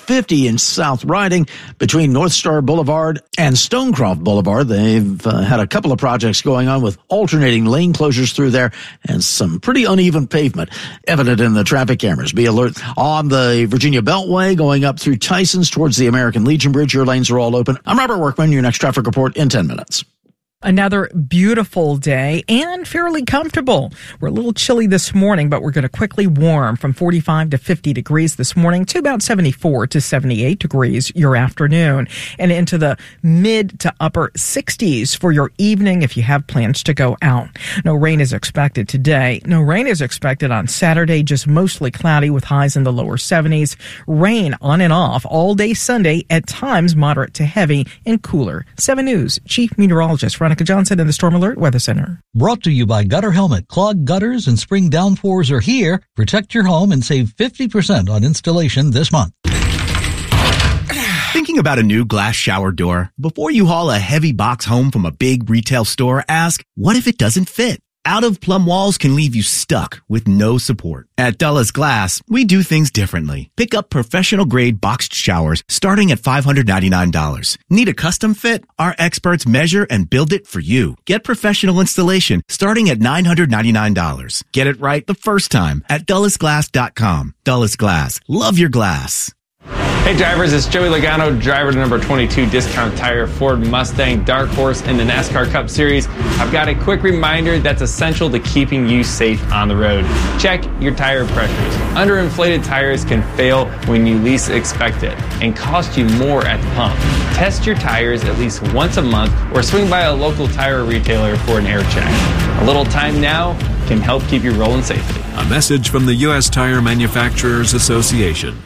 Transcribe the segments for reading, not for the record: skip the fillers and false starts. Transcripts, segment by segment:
50 in South Riding between North Star Boulevard and Stonecroft Boulevard. They've had a couple of projects going on with alternating lane closures through there and some pretty uneven pavement evident in the traffic cameras. Be alert on the Virginia Beltway going up through Tysons towards the American Legion Bridge. Your lanes are all open. I'm Robert Workman. Your next traffic report in 10 minutes. Another beautiful day and fairly comfortable. We're a little chilly this morning, but we're going to quickly warm from 45 to 50 degrees this morning to about 74 to 78 degrees your afternoon, and into the mid to upper 60s for your evening if you have plans to go out. No rain is expected today. No rain is expected on Saturday, just mostly cloudy with highs in the lower 70s. Rain on and off all day Sunday, at times moderate to heavy and cooler. 7 News Chief Meteorologist Veronica Johnson in the Storm Alert Weather Center. Brought to you by Gutter Helmet. Clogged gutters and spring downpours are here. Protect your home and save 50% on installation this month. Thinking about a new glass shower door? Before you haul a heavy box home from a big retail store, ask, what if it doesn't fit? Out-of-plumb walls can leave you stuck with no support. At Dulles Glass, we do things differently. Pick up professional-grade boxed showers starting at $599. Need a custom fit? Our experts measure and build it for you. Get professional installation starting at $999. Get it right the first time at DullesGlass.com. Dulles Glass. Love your glass. Hey drivers, it's Joey Logano, driver to number 22 Discount Tire Ford Mustang Dark Horse in the NASCAR Cup Series. I've got a quick reminder that's essential to keeping you safe on the road. Check your tire pressures. Underinflated tires can fail when you least expect it and cost you more at the pump. Test your tires at least once a month or swing by a local tire retailer for an air check. A little time now can help keep you rolling safely. A message from the U.S. Tire Manufacturers Association.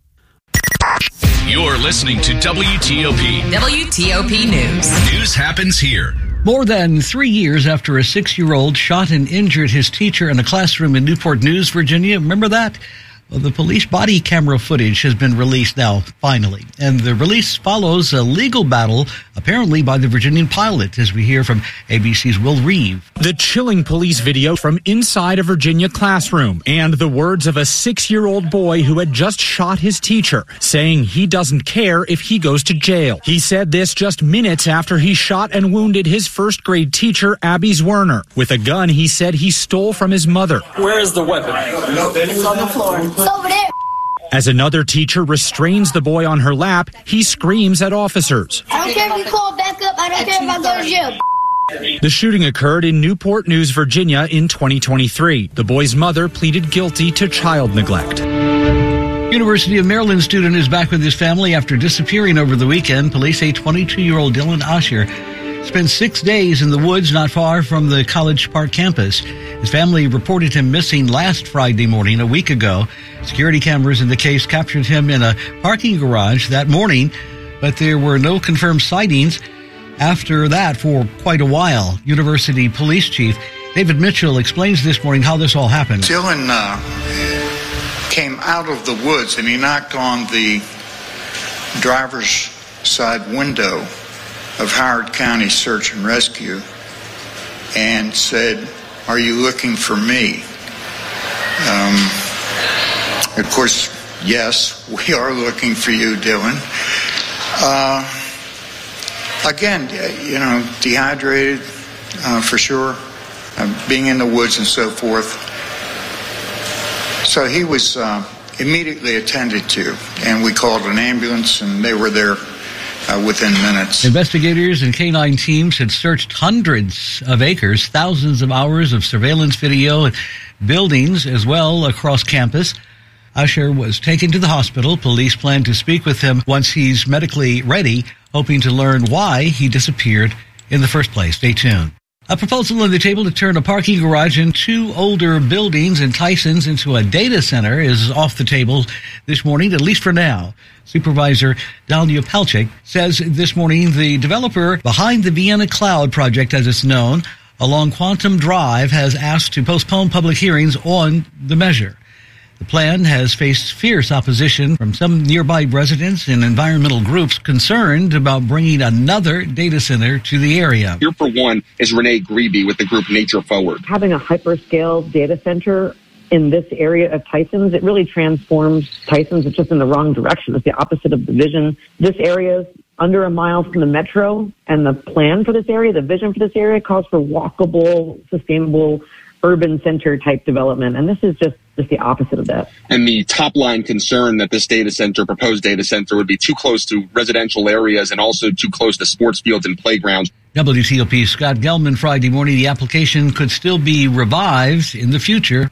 You're listening to WTOP. WTOP News. News happens here. More than 3 years after a 6-year-old shot and injured his teacher in a classroom in Newport News, Virginia. Remember that? Well, the police body camera footage has been released now, finally. And the release follows a legal battle, apparently by the Virginian pilot, as we hear from ABC's Will Reeve. The chilling police video from inside a Virginia classroom and the words of a 6-year-old boy who had just shot his teacher, saying he doesn't care if he goes to jail. He said this just minutes after he shot and wounded his first-grade teacher, Abby Zwerner, with a gun he said he stole from his mother. Where is the weapon? It's on the floor. It's over there. As another teacher restrains the boy on her lap, he screams at officers. I don't care if you call back up. I don't care if I go to jail. The shooting occurred in Newport News, Virginia in 2023. The boy's mother pleaded guilty to child neglect. University of Maryland student is back with his family after disappearing over the weekend. Police say 22-year-old Dylan Osher spent 6 days in the woods not far from the College Park campus. His family reported him missing last Friday morning, a week ago. Security cameras in the case captured him in a parking garage that morning, but there were no confirmed sightings after that for quite a while. University Police Chief David Mitchell explains this morning how this all happened. Dylan came out of the woods and he knocked on the driver's side window of Howard County Search and Rescue and said, "Are you looking for me?" Of course, yes, we are looking for you, Dylan. Again, dehydrated for sure, being in the woods and so forth. So he was immediately attended to, and we called an ambulance, and they were there within minutes. Investigators and K-9 teams had searched hundreds of acres, thousands of hours of surveillance video and buildings as well across campus. Usher was taken to the hospital. Police plan to speak with him once he's medically ready, hoping to learn why he disappeared in the first place. Stay tuned. A proposal on the table to turn a parking garage in 2 older buildings in Tysons into a data center is off the table this morning, at least for now. Supervisor Dalia Palchik says this morning the developer behind the Vienna Cloud project, as it's known, along Quantum Drive, has asked to postpone public hearings on the measure. The plan has faced fierce opposition from some nearby residents and environmental groups concerned about bringing another data center to the area. Here for one is Renee Grebe with the group Nature Forward. Having a hyperscale data center in this area of Tysons, it really transforms Tysons. It's just in the wrong direction. It's the opposite of the vision. This area is under a mile from the metro, and the plan for this area, the vision for this area, calls for walkable, sustainable, urban center type development. And this is just the opposite of that. And the top line concern that this proposed data center, would be too close to residential areas and also too close to sports fields and playgrounds. WTOP Scott Gelman, Friday morning. The application could still be revived in the future.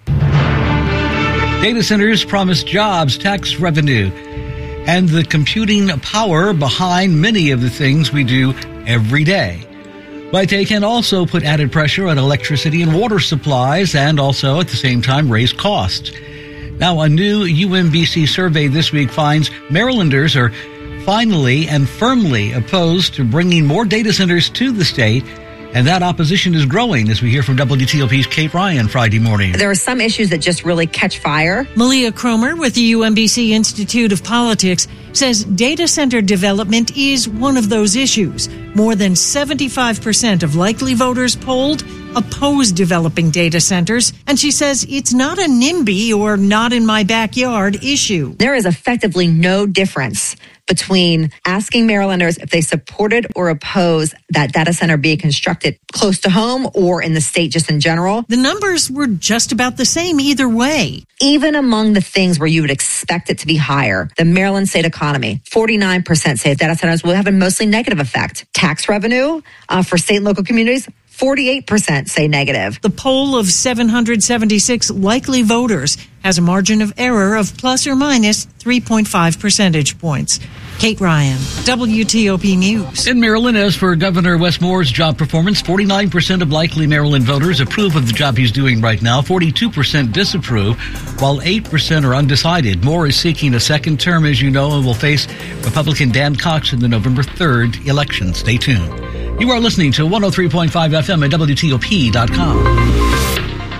Data centers promise jobs, tax revenue, and the computing power behind many of the things we do every day. But they can also put added pressure on electricity and water supplies and also at the same time raise costs. Now, a new UMBC survey this week finds Marylanders are finally and firmly opposed to bringing more data centers to the state. And that opposition is growing, as we hear from WTOP's Kate Ryan Friday morning. There are some issues that just really catch fire. Malia Cromer with the UMBC Institute of Politics says data center development is one of those issues. More than 75% of likely voters polled oppose developing data centers. And she says it's not a NIMBY or not in my backyard issue. There is effectively no difference between asking Marylanders if they supported or oppose that data center be constructed close to home or in the state just in general. The numbers were just about the same either way. Even among the things where you would expect it to be higher, the Maryland state economy, 49% say data centers will have a mostly negative effect. Tax revenue for state and local communities, 48% say negative. The poll of 776 likely voters has a margin of error of plus or minus 3.5 percentage points. Kate Ryan, WTOP News. In Maryland, as for Governor Wes Moore's job performance, 49% of likely Maryland voters approve of the job he's doing right now, 42% disapprove, while 8% are undecided. Moore is seeking a second term, as you know, and will face Republican Dan Cox in the November 3rd election. Stay tuned. You are listening to 103.5 FM at WTOP.com.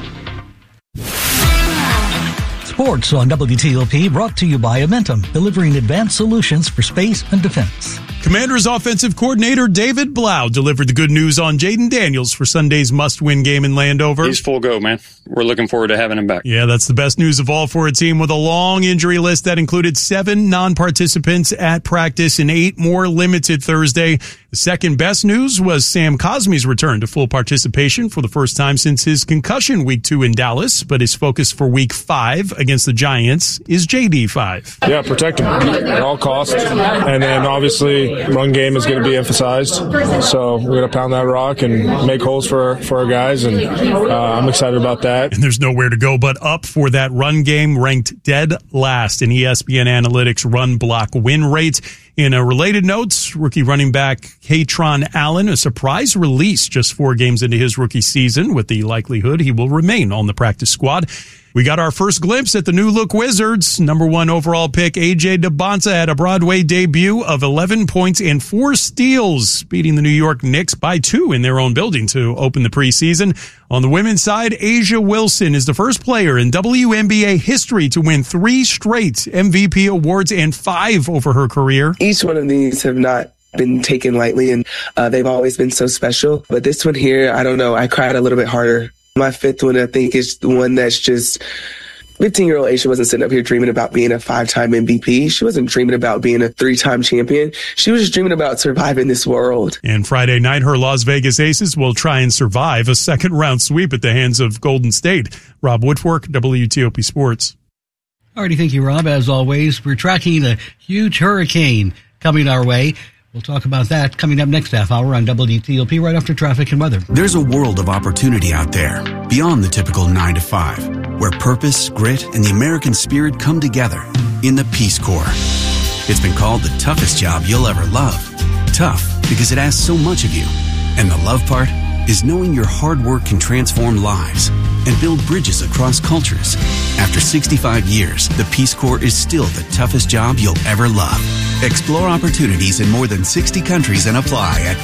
Sports on WTOP, brought to you by Amentum, delivering advanced solutions for space and defense. Commanders offensive coordinator David Blau delivered the good news on Jaden Daniels for Sunday's must-win game in Landover. He's full go, man. We're looking forward to having him back. Yeah, that's the best news of all for a team with a long injury list that included 7 non-participants at practice and 8 more limited Thursday. The second best news was Sam Cosme's return to full participation for the first time since his concussion week 2 in Dallas, but his focus for week 5 against the Giants is JD5. Yeah, protect him at all costs. And then obviously run game is going to be emphasized. So we're going to pound that rock and make holes for our guys, and I'm excited about that. And there's nowhere to go but up for that run game, ranked dead last in ESPN Analytics run block win rate. In a related note, rookie running back Katron Allen, a surprise release just 4 games into his rookie season, with the likelihood he will remain on the practice squad. We got our first glimpse at the new look Wizards. Number 1 overall pick A.J. DeBonta had a Broadway debut of 11 points and 4 steals, beating the New York Knicks by 2 in their own building to open the preseason. On the women's side, A'ja Wilson is the first player in WNBA history to win 3 straight MVP awards and 5 over her career. Each one of these have not been taken lightly, and they've always been so special. But this one here, I don't know, I cried a little bit harder. My 5th one, I think, is the one that's just 15-year-old A'ja wasn't sitting up here dreaming about being a 5-time MVP. She wasn't dreaming about being a 3-time champion. She was just dreaming about surviving this world. And Friday night, her Las Vegas Aces will try and survive a second-round sweep at the hands of Golden State. Rob Woodfork, WTOP Sports. All righty, thank you, Rob. As always, we're tracking a huge hurricane coming our way. We'll talk about that coming up next half hour on WTOP right after traffic and weather. There's a world of opportunity out there beyond the typical 9 to 5, where purpose, grit, and the American spirit come together in the Peace Corps. It's been called the toughest job you'll ever love. Tough because it asks so much of you. And the love part is knowing your hard work can transform lives and build bridges across cultures. After 65 years, the Peace Corps is still the toughest job you'll ever love. Explore opportunities in more than 60 countries and apply at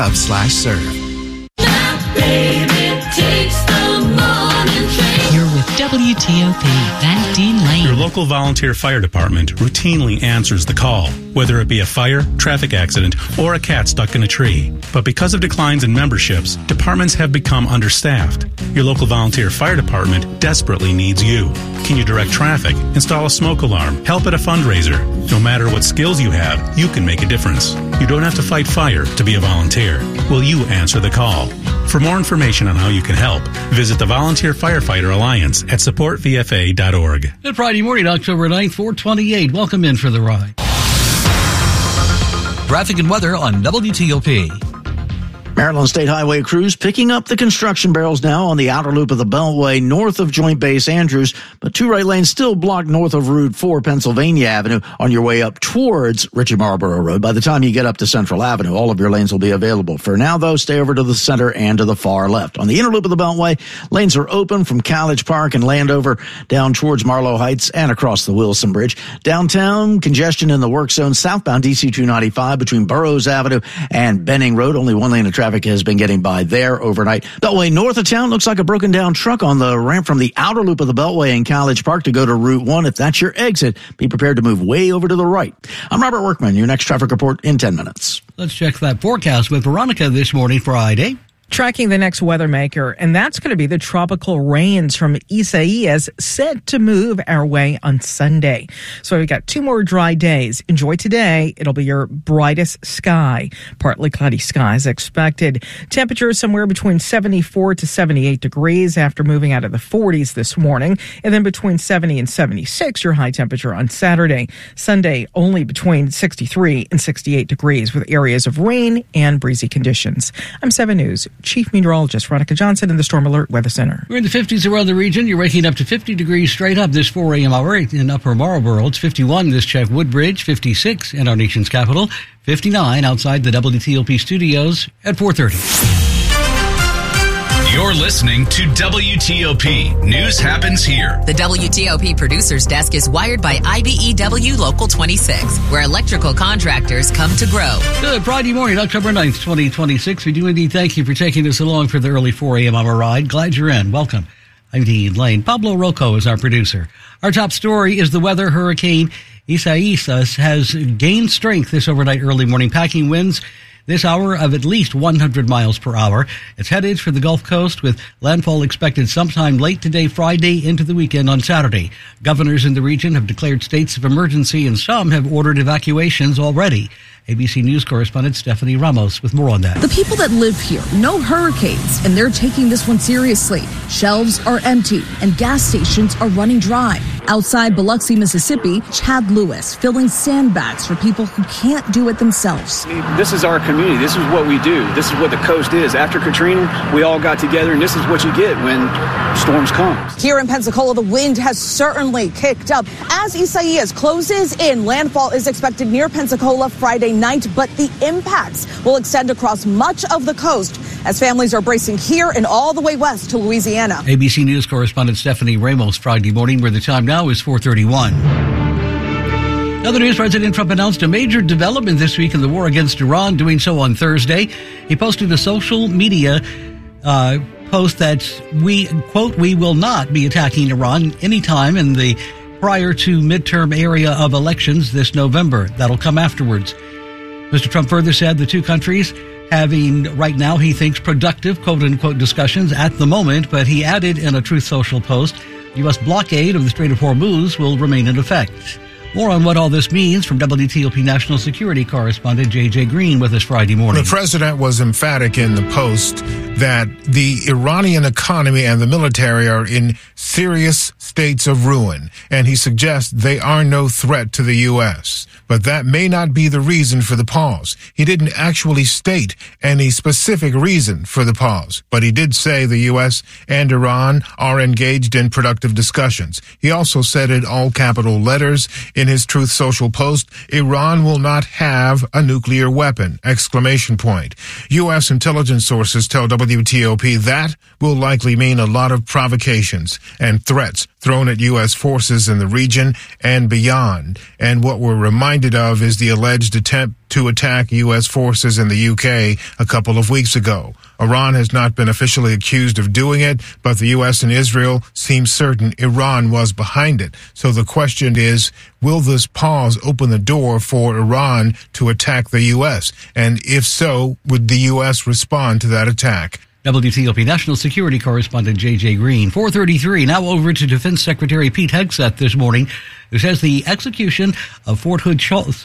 peacecorps.gov/serve. You're with WTOP, Van Dean Lane. Your local volunteer fire department routinely answers the call, whether it be a fire, traffic accident, or a cat stuck in a tree. But because of declines in memberships, departments have become understaffed. Your local volunteer fire department desperately needs you. Can you direct traffic, install a smoke alarm, help at a fundraiser? No matter what skills you have, you can make a difference. You don't have to fight fire to be a volunteer. Will you answer the call? For more information on how you can help, visit the Volunteer Firefighter Alliance at supportvfa.org. Good Friday morning, October 9th, 428. Welcome in for the ride. Traffic and weather on WTOP. Maryland State Highway crews picking up the construction barrels now on the outer loop of the Beltway north of Joint Base Andrews, but two right lanes still blocked north of Route 4 Pennsylvania Avenue on your way up towards Ritchie Marlboro Road. By the time you get up to Central Avenue, all of your lanes will be available. For now, though, stay over to the center and to the far left. On the inner loop of the Beltway, lanes are open from College Park and Landover down towards Marlow Heights and across the Wilson Bridge. Downtown, congestion in the work zone southbound DC 295 between Burroughs Avenue and Benning Road. Only one lane of traffic has been getting by there overnight. Beltway north of town looks like a broken down truck on the ramp from the outer loop of the Beltway in College Park to go to Route 1. If that's your exit, be prepared to move way over to the right. I'm Robert Workman, your next traffic report in 10 minutes. Let's check that forecast with Veronica this morning, Friday. Tracking the next weather maker, and that's going to be the tropical rains from Isaias set to move our way on Sunday. So we've got 2 more dry days. Enjoy today. It'll be your brightest sky. Partly cloudy skies expected. Temperatures somewhere between 74 to 78 degrees after moving out of the 40s this morning. And then between 70 and 76, your high temperature on Saturday. Sunday, only between 63 and 68 degrees with areas of rain and breezy conditions. I'm 7 News Chief Meteorologist Veronica Johnson in the Storm Alert Weather Center. We're in the 50s around the region. You're waking up to 50 degrees straight up this 4 a.m. hour in Upper Marlboro. It's 51 this check Woodbridge, 56 in our nation's capital, 59 outside the WTOP studios at 4:30. You're listening to WTOP. News happens here. The WTOP producer's desk is wired by IBEW Local 26, where electrical contractors come to grow. Good Friday morning, October 9th, 2026. We do indeed thank you for taking us along for the early 4 a.m. hour ride. Glad you're in. Welcome. I'm Dean Lane. Pablo Rocco is our producer. Our top story is the weather. Hurricane Isaias has gained strength this overnight early morning, packing winds this hour of at least 100 miles per hour. It's headed for the Gulf Coast with landfall expected sometime late today, Friday, into the weekend on Saturday. Governors in the region have declared states of emergency and some have ordered evacuations already. ABC News correspondent Stephanie Ramos with more on that. The people that live here know hurricanes, and they're taking this one seriously. Shelves are empty, and gas stations are running dry. Outside Biloxi, Mississippi, Chad Lewis filling sandbags for people who can't do it themselves. This is our community. This is what we do. This is what the coast is. After Katrina, we all got together, and this is what you get when storms come. Here in Pensacola, the wind has certainly kicked up. As Isaias closes in, landfall is expected near Pensacola Friday night, but the impacts will extend across much of the coast as families are bracing here and all the way west to Louisiana. ABC News correspondent Stephanie Ramos Friday morning, where the time now is 4:31. Other news, President Trump announced a major development this week in the war against Iran, doing so on Thursday. He posted a social media post that we will not be attacking Iran anytime in the prior to midterm area of elections this November. That'll come afterwards. Mr. Trump further said the two countries having right now, he thinks, productive quote-unquote discussions at the moment, but he added in a Truth Social post, U.S. blockade of the Strait of Hormuz will remain in effect. More on what all this means from WTOP National Security Correspondent J.J. Green with us Friday morning. The president was emphatic in the post that the Iranian economy and the military are in serious states of ruin, and he suggests they are no threat to the U.S. But that may not be the reason for the pause. He didn't actually state any specific reason for the pause, but he did say the U.S. and Iran are engaged in productive discussions. He also said in all capital letters in his Truth Social post, Iran will not have a nuclear weapon, ! U.S. intelligence sources tell WTOP that will likely mean a lot of provocations and threats thrown at U.S. forces in the region and beyond. And what we're reminded of is the alleged attempt to attack U.S. forces in the UK a couple of weeks ago. Iran has not been officially accused of doing it, but the U.S. and Israel seem certain Iran was behind it. So the question is, will this pause open the door for Iran to attack the U.S.? And if so, would the U.S. respond to that attack? WTOP National Security Correspondent J.J. Green. 4:33. Now over to Defense Secretary Pete Hegseth this morning, who says the execution of Fort Hood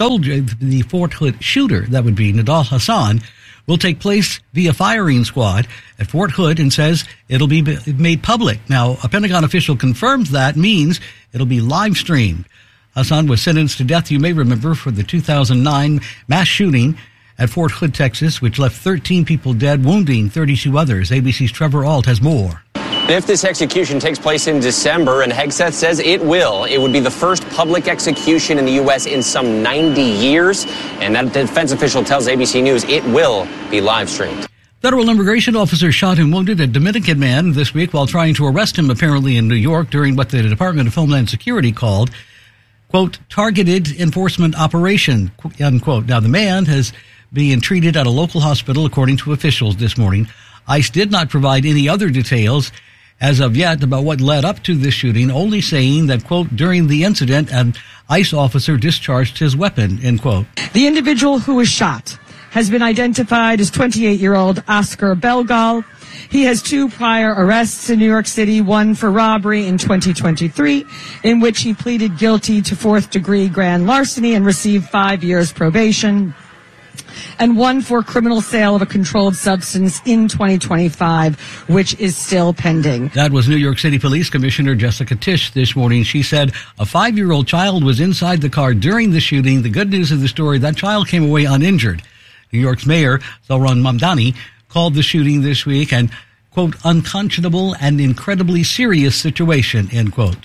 the Fort Hood shooter, that would be Nidal Hasan, will take place via firing squad at Fort Hood, and says it'll be made public. Now, a Pentagon official confirms that means it'll be live streamed. Hasan was sentenced to death, you may remember, for the 2009 mass shooting at Fort Hood, Texas, which left 13 people dead, wounding 32 others. ABC's Trevor Ault has more. If this execution takes place in December, and Hegseth says it will, it would be the first public execution in the U.S. in some 90 years. And that defense official tells ABC News it will be live streamed. Federal immigration officers shot and wounded a Dominican man this week while trying to arrest him, apparently in New York, during what the Department of Homeland Security called, quote, targeted enforcement operation, unquote. Now, the man has being treated at a local hospital, according to officials this morning. ICE did not provide any other details as of yet about what led up to this shooting, only saying that, quote, during the incident, an ICE officer discharged his weapon, end quote. The individual who was shot has been identified as 28-year-old Oscar Belgal. He has 2 prior arrests in New York City, one for robbery in 2023, in which he pleaded guilty to 4th-degree grand larceny and received 5 years probation, and one for criminal sale of a controlled substance in 2025, which is still pending. That was New York City Police Commissioner Jessica Tisch this morning. She said a 5-year-old child was inside the car during the shooting. The good news of the story, that child came away uninjured. New York's Mayor Zohran Mamdani called the shooting this week an, quote, unconscionable and incredibly serious situation, end quote.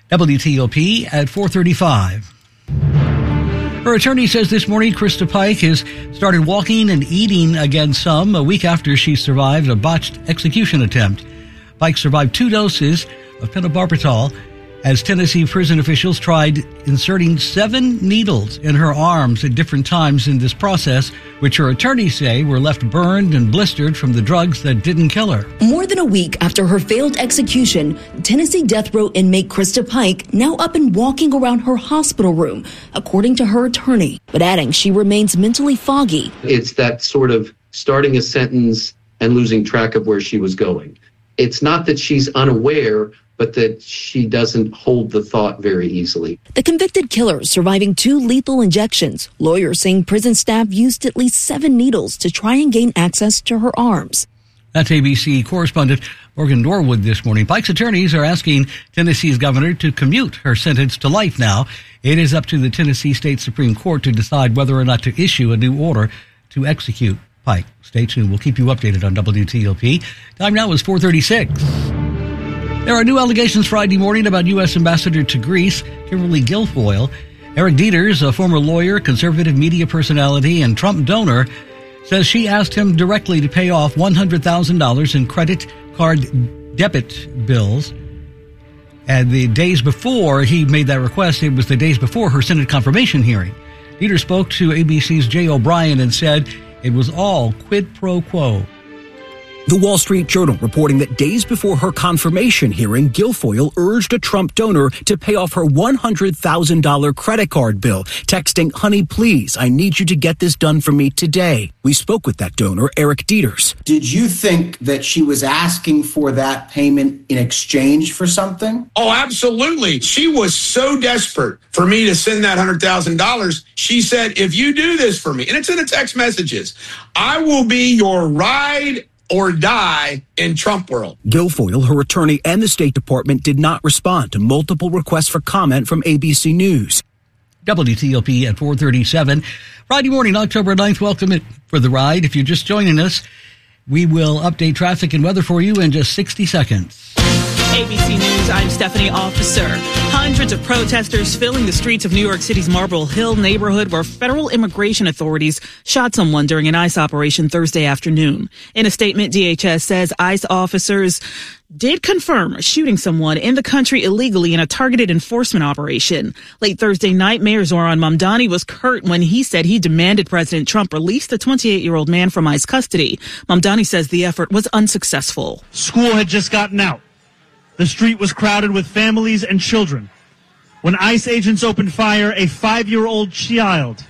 WTOP at 4:35. Her attorney says this morning Krista Pike has started walking and eating again a week after she survived a botched execution attempt. Pike survived 2 doses of pentobarbital as Tennessee prison officials tried inserting 7 needles in her arms at different times in this process, which her attorneys say were left burned and blistered from the drugs that didn't kill her. More than a week after her failed execution, Tennessee death row inmate Krista Pike now up and walking around her hospital room, according to her attorney, but adding she remains mentally foggy. It's that sort of starting a sentence and losing track of where she was going. It's not that she's unaware, but that she doesn't hold the thought very easily. The convicted killer surviving 2 lethal injections. Lawyers saying prison staff used at least 7 needles to try and gain access to her arms. That's ABC correspondent Morgan Norwood this morning. Pike's attorneys are asking Tennessee's governor to commute her sentence to life now. It is up to the Tennessee State Supreme Court to decide whether or not to issue a new order to execute Pike. Stay tuned. We'll keep you updated on WTOP. Time now is 4:36. There are new allegations Friday morning about U.S. Ambassador to Greece, Kimberly Guilfoyle. Eric Dieters, a former lawyer, conservative media personality, and Trump donor, says she asked him directly to pay off $100,000 in credit card debit bills. And the days before he made that request, it was the days before her Senate confirmation hearing. Dieters spoke to ABC's Jay O'Brien and said it was all quid pro quo. The Wall Street Journal reporting that days before her confirmation hearing, Guilfoyle urged a Trump donor to pay off her $100,000 credit card bill, texting, "Honey, please, I need you to get this done for me today." We spoke with that donor, Eric Dieters. Did you think that she was asking for that payment in exchange for something? Oh, absolutely. She was so desperate for me to send that $100,000. She said, if you do this for me, and it's in the text messages, I will be your ride or die in Trump world. Guilfoyle, her attorney, and the State Department did not respond to multiple requests for comment from ABC News. WTOP at 4:37. Friday morning, October 9th. Welcome for the ride. If you're just joining us, we will update traffic and weather for you in just 60 seconds. ABC News, I'm Stephanie Officer. Hundreds of protesters filling the streets of New York City's Marble Hill neighborhood where federal immigration authorities shot someone during an ICE operation Thursday afternoon. In a statement, DHS says ICE officers did confirm shooting someone in the country illegally in a targeted enforcement operation. Late Thursday night, Mayor Zoran Mamdani was curt when he said he demanded President Trump release the 28-year-old man from ICE custody. Mamdani says the effort was unsuccessful. School had just gotten out. The street was crowded with families and children. When ICE agents opened fire, a 5-year-old child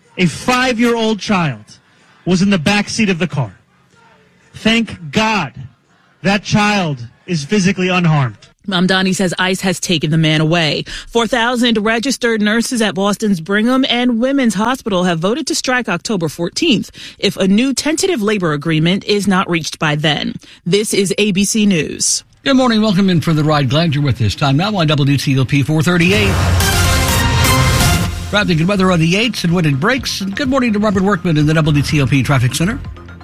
was in the back seat of the car. Thank God that child is physically unharmed. Mamdani says ICE has taken the man away. 4,000 registered nurses at Boston's Brigham and Women's Hospital have voted to strike October 14th if a new tentative labor agreement is not reached by then. This is ABC News. Good morning. Welcome in for the ride. Glad you're with us. Time now on WTOP 438. Traffic and weather on the 8s and when it breaks. And good morning to Robert Workman in the WTOP Traffic Center.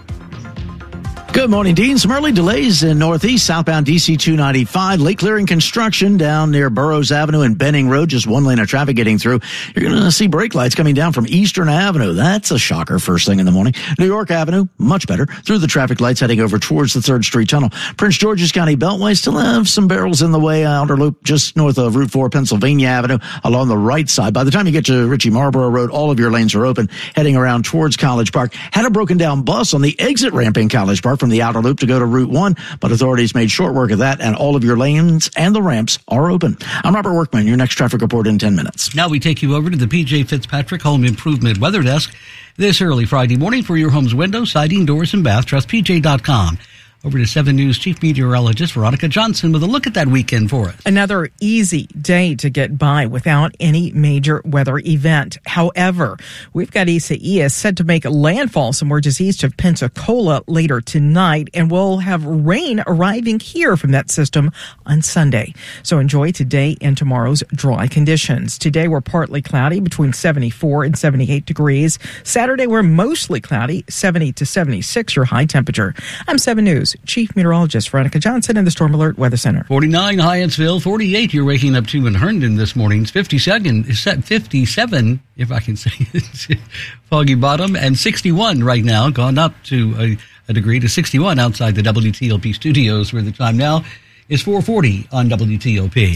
Good morning, Dean. Some early delays in northeast southbound DC 295. Late clearing construction down near Burroughs Avenue and Benning Road. Just one lane of traffic getting through. You're going to see brake lights coming down from Eastern Avenue. That's a shocker first thing in the morning. New York Avenue, much better. Through the traffic lights heading over towards the 3rd Street Tunnel. Prince George's County Beltway still have some barrels in the way. Outer loop just north of Route 4 Pennsylvania Avenue along the right side. By the time you get to Ritchie Marlborough Road, all of your lanes are open heading around towards College Park. Had a broken down bus on the exit ramp in College Park from the outer loop to go to Route 1, but authorities made short work of that, and all of your lanes and the ramps are open. I'm Robert Workman, your next traffic report in 10 minutes. Now we take you over to the P.J. Fitzpatrick Home Improvement Weather Desk this early Friday morning for your home's windows, siding, doors, and bath. Trust PJ.com. Over to 7 News Chief Meteorologist Veronica Johnson with a look at that weekend for us. Another easy day to get by without any major weather event. However, we've got Isaias set to make landfall somewhere just east of Pensacola later tonight, and we'll have rain arriving here from that system on Sunday. So enjoy today and tomorrow's dry conditions. Today we're partly cloudy between 74 and 78 degrees. Saturday we're mostly cloudy, 70 to 76 your high temperature. I'm 7 News Chief Meteorologist Veronica Johnson in the Storm Alert Weather Center. 49 Hyattsville, 48 you're waking up to in Herndon this morning. It's 57, if I can say it, Foggy Bottom, and 61 right now, gone up to a degree to 61 outside the WTOP studios, where the time now is 4:40 on WTOP.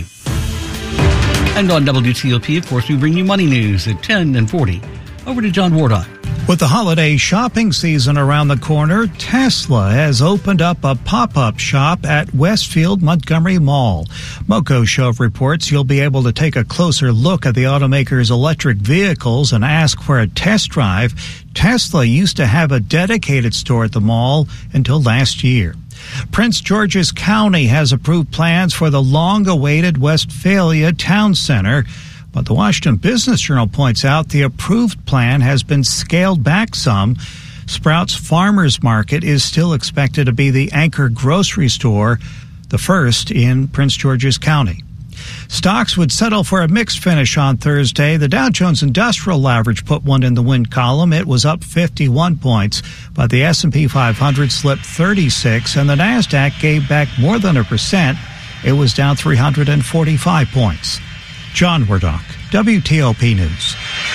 And on WTOP, of course, we bring you money news at 10 and 40. Over to John Wardock. With the holiday shopping season around the corner, Tesla has opened up a pop-up shop at Westfield Montgomery Mall. Moco Show reports you'll be able to take a closer look at the automaker's electric vehicles and ask for a test drive. Tesla used to have a dedicated store at the mall until last year. Prince George's County has approved plans for the long-awaited Westphalia Town Center. But the Washington Business Journal points out the approved plan has been scaled back some. Sprouts Farmers Market is still expected to be the anchor grocery store, the first in Prince George's County. Stocks would settle for a mixed finish on Thursday. The Dow Jones Industrial Average put one in the win column. It was up 51 points, but the S&P 500 slipped 36, and the NASDAQ gave back more than 1%. It was down 345 points. John Wardock, WTOP News.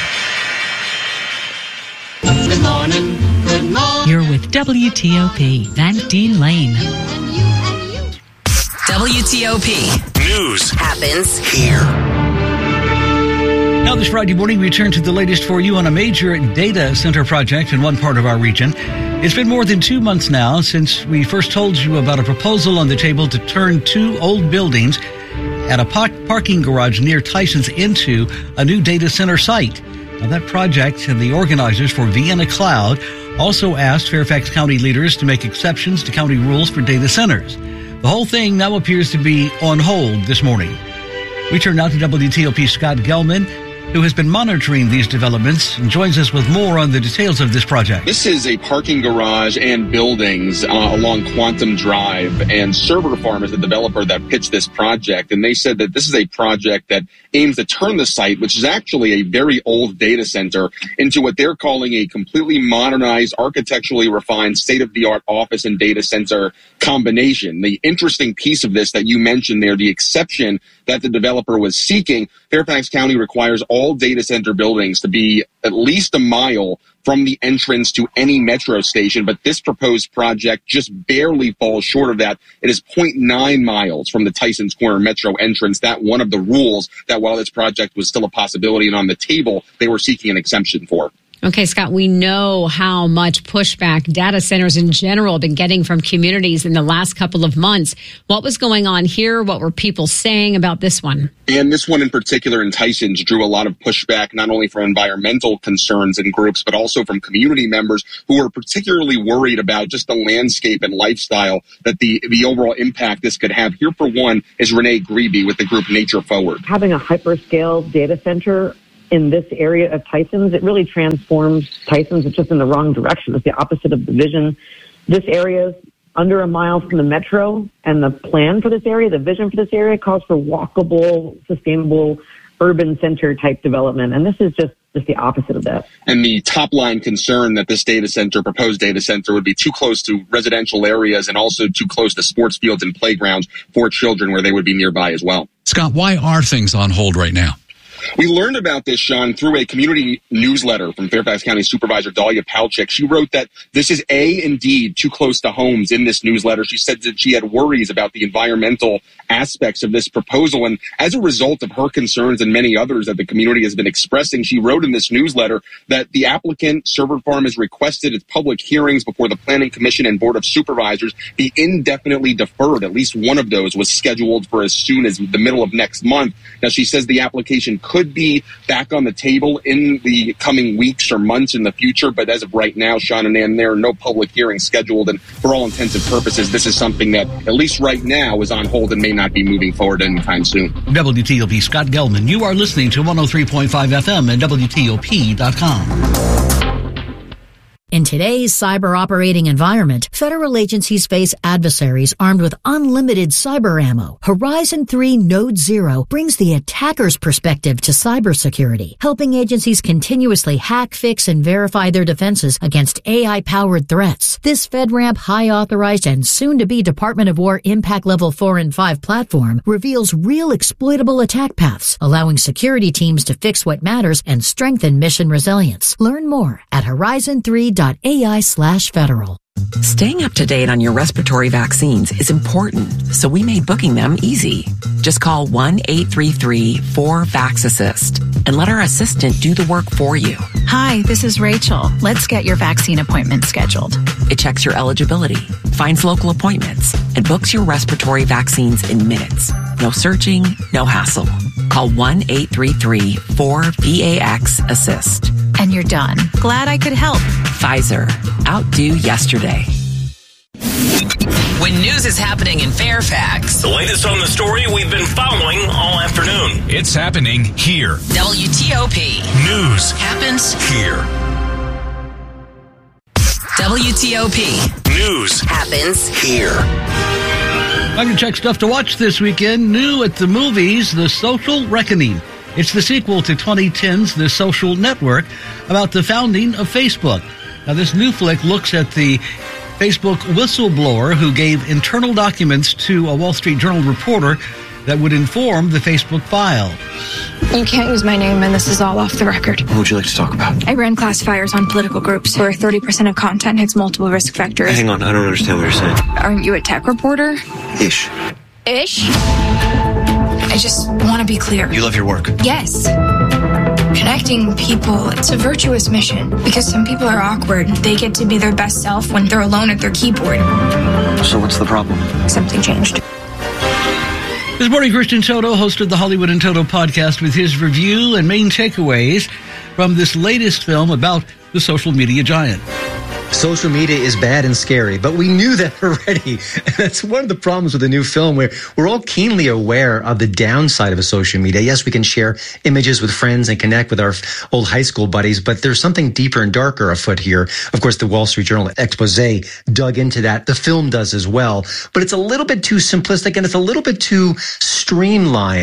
Good morning. Good morning. You're with WTOP, Van Dean Lane. WTOP. News happens here. Now this Friday morning, we turn to the latest for you on a major data center project in one part of our region. It's been more than 2 months now since we first told you about a proposal on the table to turn 2 old buildings at a parking garage near Tyson's into a new data center site. Now that project and the organizers for Vienna Cloud also asked Fairfax County leaders to make exceptions to county rules for data centers. The whole thing now appears to be on hold this morning. We turn now to WTOP Scott Gelman, who has been monitoring these developments and joins us with more on the details of this project. This is a parking garage and buildings along Quantum Drive, and Server Farm is the developer that pitched this project, and they said that this is a project that aims to turn the site, which is actually a very old data center, into what they're calling a completely modernized, architecturally refined, state-of-the-art office and data center combination. The interesting piece of this that you mentioned there, the exception that the developer was seeking, Fairfax County requires all all data center buildings to be at least a mile from the entrance to any metro station, but this proposed project just barely falls short of that. It is 0.9 miles from the Tysons Corner metro entrance. That one of the rules that while this project was still a possibility and on the table, they were seeking an exemption for. Okay, Scott, we know how much pushback data centers in general have been getting from communities in the last couple of months. What was going on here? What were people saying about this one? And this one in particular in Tysons drew a lot of pushback, not only from environmental concerns and groups, but also from community members who were particularly worried about just the landscape and lifestyle that the overall impact this could have. Here, for one, is Renee Grebe with the group Nature Forward. Having a hyperscale data center in this area of Tysons, it really transforms Tysons. It's just in the wrong direction. It's the opposite of the vision. This area is under a mile from the metro, and the plan for this area, the vision for this area, calls for walkable, sustainable, urban center type development. And this is just the opposite of that. And the top line concern that this proposed data center, would be too close to residential areas and also too close to sports fields and playgrounds for children where they would be nearby as well. Scott, why are things on hold right now? We learned about this, Sean, through a community newsletter from Fairfax County Supervisor Dahlia Palchik. She wrote that this is indeed too close to homes in this newsletter. She said that she had worries about the environmental aspects of this proposal. And as a result of her concerns and many others that the community has been expressing, she wrote in this newsletter that the applicant, Server Farm, has requested its public hearings before the Planning Commission and Board of Supervisors be indefinitely deferred. At least one of those was scheduled for as soon as the middle of next month. Now, she says the application could be back on the table in the coming weeks or months in the future, but as of right now, Sean and Ann, there are no public hearings scheduled, and for all intents and purposes, this is something that, at least right now, is on hold and may not be moving forward anytime soon. WTOP Scott Gelman, you are listening to 103.5 FM and WTOP.com. In today's cyber operating environment, federal agencies face adversaries armed with unlimited cyber ammo. Horizon 3 Node Zero brings the attacker's perspective to cybersecurity, helping agencies continuously hack, fix, and verify their defenses against AI-powered threats. This FedRAMP high-authorized and soon-to-be Department of War Impact Level 4 and 5 platform reveals real exploitable attack paths, allowing security teams to fix what matters and strengthen mission resilience. Learn more at horizon3.ai/federal. Staying up to date on your respiratory vaccines is important, so we made booking them easy. Just call 1-833-4-VAX-ASSIST and let our assistant do the work for you. Hi, this is Rachel. Let's get your vaccine appointment scheduled. It checks your eligibility, finds local appointments, and books your respiratory vaccines in minutes. No searching, no hassle. Call 1-833-4-VAX-ASSIST. And you're done. Glad I could help. Pfizer. Outdo yesterday. When news is happening in Fairfax, the latest on the story we've been following all afternoon. It's happening here. WTOP. News happens here. WTOP. News happens here. I can check stuff to watch this weekend. New at the movies, The Social Reckoning. It's the sequel to 2010's The Social Network, about the founding of Facebook. Now, this new flick looks at the Facebook whistleblower who gave internal documents to a Wall Street Journal reporter that would inform the Facebook files. You can't use my name, and this is all off the record. What would you like to talk about? I ran classifiers on political groups where 30% of content hits multiple risk factors. Hang on, I don't understand what you're saying. Aren't you a tech reporter? Ish. Ish? I just want to be clear. You love your work? Yes. Connecting people, it's a virtuous mission because some people are awkward. They get to be their best self when they're alone at their keyboard. So what's the problem? Something changed. This morning, Christian Soto hosted the Hollywood in Toto podcast with his review and main takeaways from this latest film about the social media giant. Social media is bad and scary, but we knew that already. And that's one of the problems with the new film, where we're all keenly aware of the downside of social media. Yes, we can share images with friends and connect with our old high school buddies, but there's something deeper and darker afoot here. Of course, the Wall Street Journal expose dug into that. The film does as well, but it's a little bit too simplistic and it's a little bit too streamlined.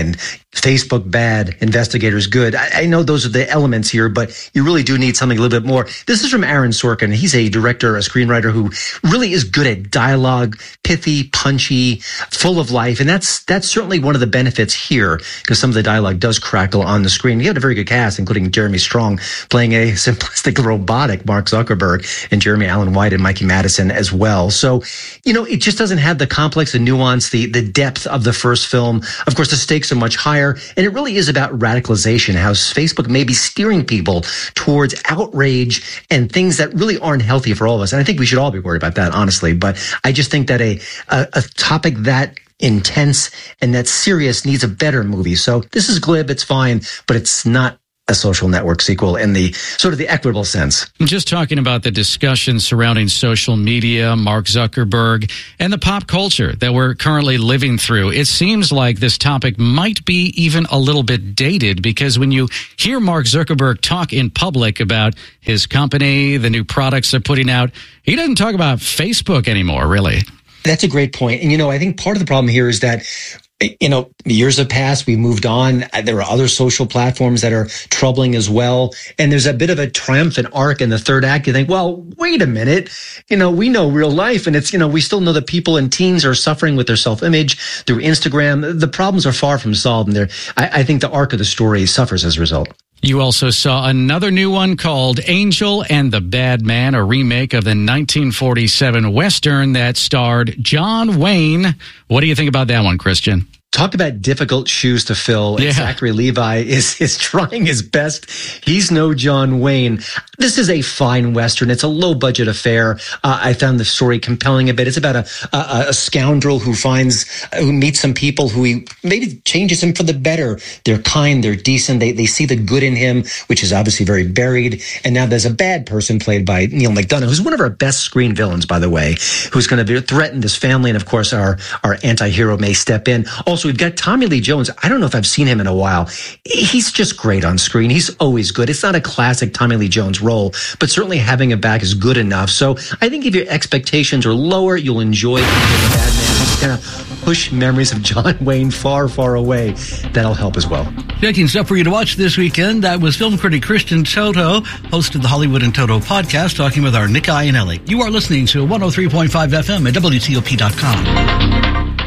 Facebook bad, investigators good. I know those are the elements here, but you really do need something a little bit more. This is from Aaron Sorkin. He's a director, a screenwriter who really is good at dialogue, pithy, punchy, full of life. And that's certainly one of the benefits here, because some of the dialogue does crackle on the screen. You had a very good cast, including Jeremy Strong playing a simplistic, robotic Mark Zuckerberg, and Jeremy Allen White and Mikey Madison as well. So, it just doesn't have the complex, the nuance, the depth of the first film. Of course, the stakes are much higher. And it really is about radicalization, how Facebook may be steering people towards outrage and things that really aren't healthy for all of us. And I think we should all be worried about that, honestly. But I just think that a topic that intense and that serious needs a better movie. So this is glib, it's fine, but it's not a Social Network sequel in the sort of the equitable sense. Just talking about the discussion surrounding social media, Mark Zuckerberg, and the pop culture that we're currently living through, it seems like this topic might be even a little bit dated, because when you hear Mark Zuckerberg talk in public about his company, the new products they're putting out, he doesn't talk about Facebook anymore, really. That's a great point. And, I think part of the problem here is that years have passed. We moved on. There are other social platforms that are troubling as well. And there's a bit of a triumphant arc in the third act. You think, well, wait a minute. We know real life, and it's, we still know that people and teens are suffering with their self-image through Instagram. The problems are far from solved. And I think the arc of the story suffers as a result. You also saw another new one called Angel and the Bad Man, a remake of the 1947 Western that starred John Wayne. What do you think about that one, Christian? Talk about difficult shoes to fill. Yeah. Zachary Levi is trying his best. He's no John Wayne. This is a fine Western. It's a low-budget affair. I found the story compelling a bit. It's about a scoundrel who meets some people who he maybe changes him for the better. They're kind, they're decent, they see the good in him, which is obviously very buried. And now there's a bad person played by Neil McDonough, who's one of our best screen villains, by the way, who's going to threaten this family. And of course, our anti-hero may step in. Also, we've got Tommy Lee Jones. I don't know if I've seen him in a while. He's just great on screen. He's always good. It's not a classic Tommy Lee Jones role, but certainly having him back is good enough. So I think if your expectations are lower, you'll enjoy The Bad Man. It's going to push memories of John Wayne far, far away. That'll help as well. Checking stuff for you to watch this weekend. That was film critic Christian Toto, host of the Hollywood and Toto podcast, talking with our Nick Iannelli. You are listening to 103.5 FM at WTOP.com.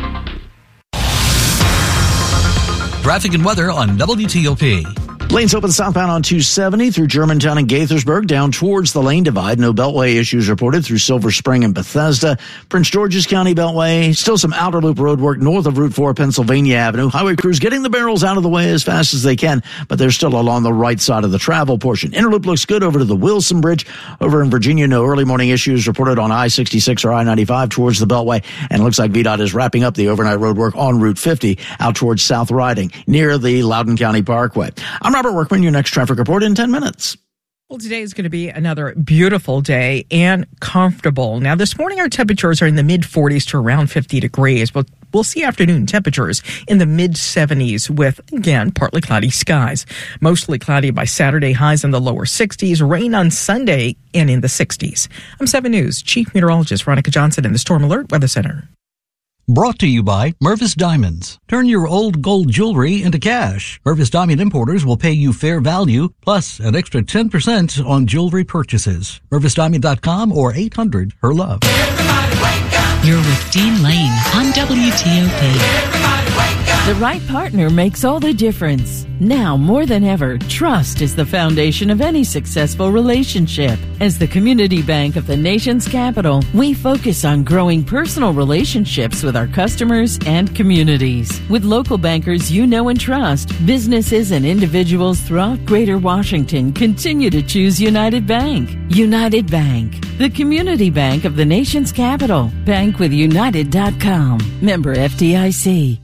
Traffic and weather on WTOP. Lanes open southbound on 270 through Germantown and Gaithersburg, down towards the lane divide. No Beltway issues reported through Silver Spring and Bethesda. Prince George's County Beltway, still some outer loop road work north of Route 4 Pennsylvania Avenue. Highway crews getting the barrels out of the way as fast as they can, but they're still along the right side of the travel portion. Interloop looks good over to the Wilson Bridge. Over in Virginia, no early morning issues reported on I-66 or I-95 towards the Beltway. And it looks like VDOT is wrapping up the overnight road work on Route 50 out towards South Riding near the Loudoun County Parkway. I'm Robert Workman, your next traffic report in 10 minutes. Well, today is going to be another beautiful day and comfortable. Now, this morning our temperatures are in the mid-40s to around 50 degrees, but we'll see afternoon temperatures in the mid-70s with, again, partly cloudy skies. Mostly cloudy by Saturday, highs in the lower 60s, rain on Sunday and in the 60s. I'm 7 News Chief Meteorologist Veronica Johnson in the Storm Alert Weather Center. Brought to you by Mervis Diamonds. Turn your old gold jewelry into cash. Mervis Diamond Importers will pay you fair value, plus an extra 10% on jewelry purchases. MervisDiamond.com or 800-HER-LOVE. You're with Dean Lane on WTOP. The right partner makes all the difference. Now, more than ever, trust is the foundation of any successful relationship. As the community bank of the nation's capital, we focus on growing personal relationships with our customers and communities. With local bankers you know and trust, businesses and individuals throughout Greater Washington continue to choose United Bank. United Bank, the community bank of the nation's capital. Bankwithunited.com. Member FDIC.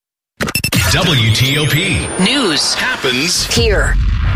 WTOP. News happens here.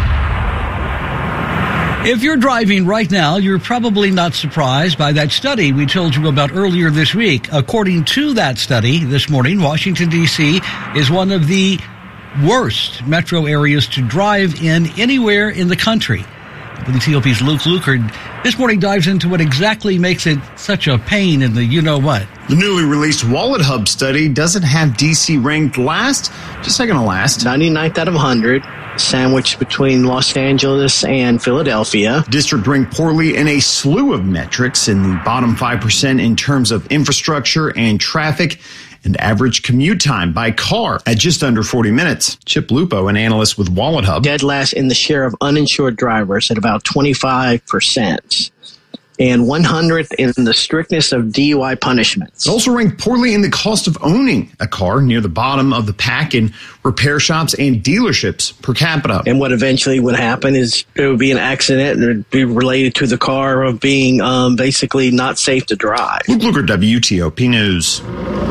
If you're driving right now, you're probably not surprised by that study we told you about earlier this week. According to that study this morning, Washington, D.C. is one of the worst metro areas to drive in anywhere in the country. WTOP's Luke Lukard this morning dives into what exactly makes it such a pain in the you-know-what. The newly released Wallet Hub study doesn't have D.C. ranked last, just second to last. 99th out of 100, sandwiched between Los Angeles and Philadelphia. District ranked poorly in a slew of metrics, in the bottom 5% in terms of infrastructure and traffic, and average commute time by car at just under 40 minutes. Chip Lupo, an analyst with Wallet Hub. Dead last in the share of uninsured drivers at about 25%. And 100th in the strictness of DUI punishments. Also ranked poorly in the cost of owning a car, near the bottom of the pack in repair shops and dealerships per capita. And what eventually would happen is there would be an accident and it would be related to the car of being basically not safe to drive. Luke Luker, WTOP News.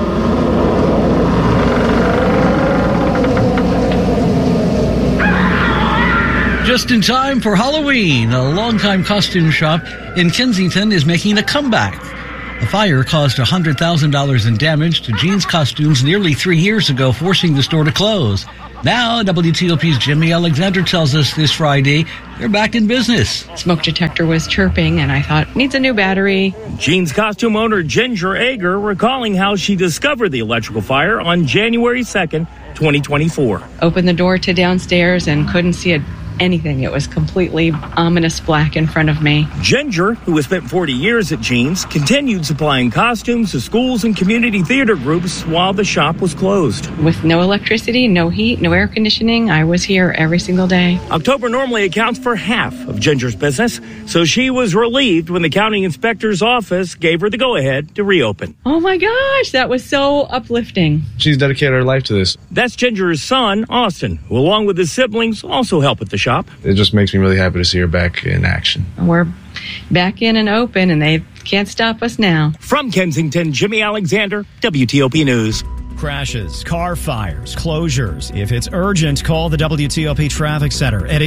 Just in time for Halloween, a longtime costume shop in Kensington is making a comeback. A fire caused $100,000 in damage to jeans costumes nearly 3 years ago, forcing the store to close. Now, WTOP's Jimmy Alexander tells us this Friday they're back in business. Smoke detector was chirping, and I thought, needs a new battery. Jeans costume owner Ginger Ager recalling how she discovered the electrical fire on January 2nd, 2024. Opened the door to downstairs and couldn't see anything. It was completely ominous black in front of me. Ginger, who has spent 40 years at Jeans, continued supplying costumes to schools and community theater groups while the shop was closed. With no electricity, no heat, no air conditioning, I was here every single day. October normally accounts for half of Ginger's business, so she was relieved when the county inspector's office gave her the go-ahead to reopen. Oh my gosh, that was so uplifting. She's dedicated her life to this. That's Ginger's son, Austin, who along with his siblings also help at the shop. It just makes me really happy to see her back in action. We're back in and open, and they can't stop us now. From Kensington, Jimmy Alexander, WTOP News. Crashes, car fires, closures. If it's urgent, call the WTOP Traffic Center at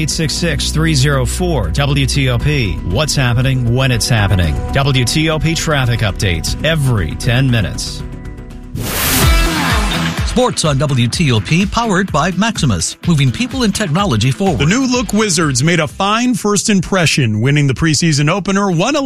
866-304-WTOP. What's happening when it's happening. WTOP traffic updates every 10 minutes. Sports on WTOP, powered by Maximus, moving people and technology forward. The new look Wizards made a fine first impression, winning the preseason opener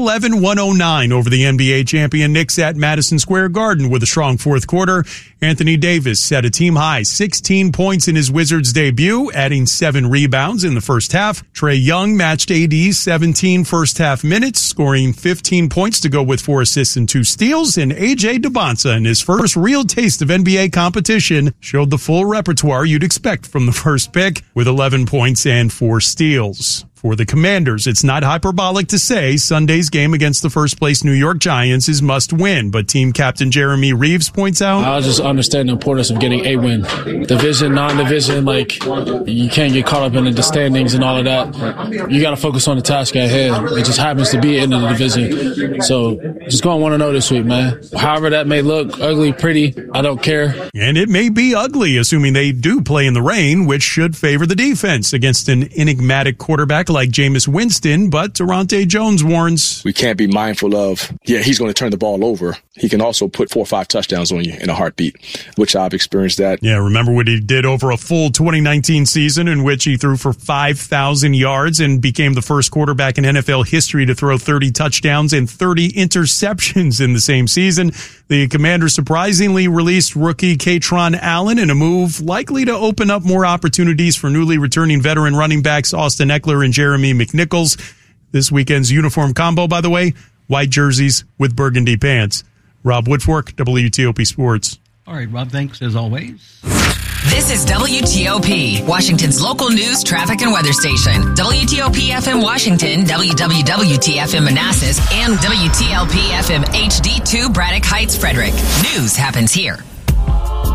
111-109 over the NBA champion Knicks at Madison Square Garden with a strong fourth quarter. Anthony Davis set a team-high 16 points in his Wizards debut, adding 7 rebounds in the first half. Trae Young matched AD's 17 first-half minutes, scoring 15 points to go with 4 assists and 2 steals. And A.J. Dubonsa, in his first real taste of NBA competition, showed the full repertoire you'd expect from the first pick, with 11 points and 4 steals. For the Commanders, it's not hyperbolic to say Sunday's game against the first-place New York Giants is must-win, but team captain Jeremy Reeves points out, I just understand the importance of getting a win. Division, non-division, you can't get caught up in the standings and all of that. You got to focus on the task at hand. It just happens to be in the division. So just going 1-0 this week, man. However that may look, ugly, pretty, I don't care. And it may be ugly, assuming they do play in the rain, which should favor the defense against an enigmatic quarterback like Jameis Winston, but Durante Jones warns, we can't be mindful of, he's going to turn the ball over. He can also put 4 or 5 touchdowns on you in a heartbeat, which I've experienced that. Yeah, remember what he did over a full 2019 season in which he threw for 5,000 yards and became the first quarterback in NFL history to throw 30 touchdowns and 30 interceptions in the same season. The Commanders surprisingly released rookie Katron Allen in a move likely to open up more opportunities for newly returning veteran running backs Austin Eckler and Jeremy McNichols. This weekend's uniform combo, by the way, white jerseys with burgundy pants. Rob Woodfork, WTOP Sports. All right, Rob, thanks as always. This is WTOP, Washington's local news, traffic, and weather station. WTOP FM Washington, WWWT FM Manassas, and WTLP FM HD2 Braddock Heights, Frederick. News happens here.